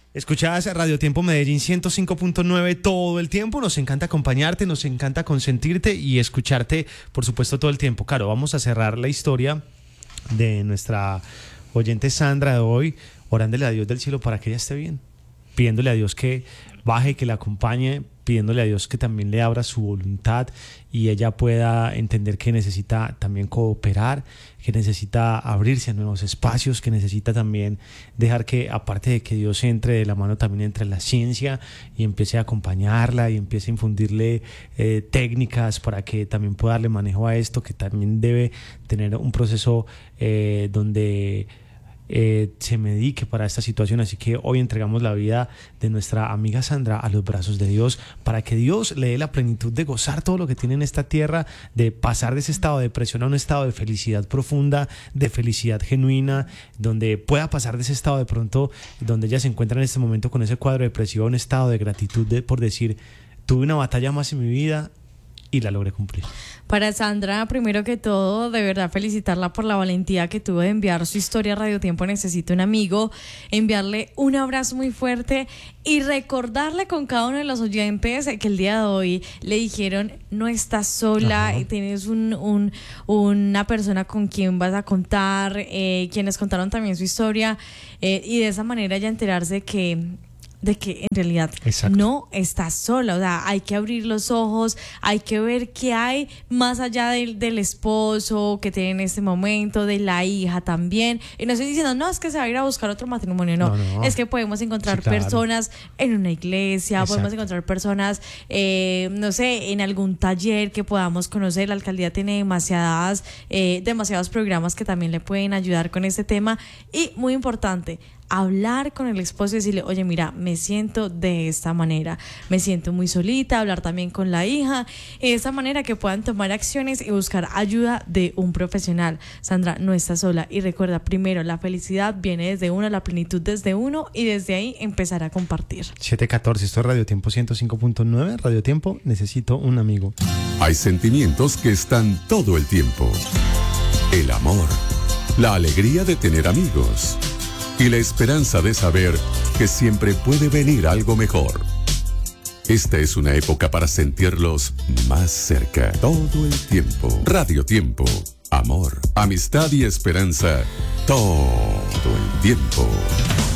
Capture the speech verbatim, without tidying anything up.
Escuchás Radio Tiempo Medellín ciento cinco punto nueve todo el tiempo. Nos encanta acompañarte, nos encanta consentirte y escucharte, por supuesto, todo el tiempo. Claro, vamos a cerrar la historia de nuestra oyente Sandra de hoy, orándole a Dios del cielo para que ella esté bien, pidiéndole a Dios que baje, que la acompañe, pidiéndole a Dios que también le abra su voluntad y ella pueda entender que necesita también cooperar, que necesita abrirse a nuevos espacios, que necesita también dejar que, aparte de que Dios entre de la mano, también entre la ciencia y empiece a acompañarla y empiece a infundirle eh, técnicas para que también pueda darle manejo a esto, que también debe tener un proceso eh, donde Eh, se medique para esta situación. Así que hoy entregamos la vida de nuestra amiga Sandra a los brazos de Dios, para que Dios le dé la plenitud de gozar todo lo que tiene en esta tierra, de pasar de ese estado de depresión a un estado de felicidad profunda, de felicidad genuina, donde pueda pasar de ese estado de pronto donde ella se encuentra en este momento con ese cuadro depresivo, a un estado de gratitud, de, por decir, tuve una batalla más en mi vida y la logré cumplir. Para Sandra, primero que todo, de verdad felicitarla por la valentía que tuvo de enviar su historia a Radio Tiempo Necesito un Amigo, enviarle un abrazo muy fuerte y recordarle con cada uno de los oyentes que el día de hoy le dijeron: no estás sola, Ajá. tienes un, un, una persona con quien vas a contar, eh, quienes contaron también su historia, eh, y de esa manera ya enterarse que de que en realidad Exacto. no estás sola. O sea, hay que abrir los ojos, hay que ver qué hay más allá del, del esposo que tiene en este momento, de la hija también. Y no estoy diciendo, no, es que se va a ir a buscar otro matrimonio, no, no, no. Es que podemos encontrar sí, claro. personas en una iglesia, Exacto. podemos encontrar personas, eh, no sé, en algún taller que podamos conocer. La alcaldía tiene demasiadas, eh, demasiados programas que también le pueden ayudar con este tema. Y muy importante, hablar con el esposo y decirle: oye, mira, me siento de esta manera, me siento muy solita. Hablar también con la hija, de esta manera que puedan tomar acciones y buscar ayuda de un profesional. Sandra, no estás sola, y recuerda, primero, la felicidad viene desde uno, la plenitud desde uno, y desde ahí empezar a compartir. siete catorce, esto es Radio Tiempo ciento cinco punto nueve, Radio Tiempo, necesito un amigo. Hay sentimientos que están todo el tiempo: el amor, la alegría de tener amigos y la esperanza de saber que siempre puede venir algo mejor. Esta es una época para sentirlos más cerca, todo el tiempo. Radio Tiempo, amor, amistad y esperanza, todo el tiempo.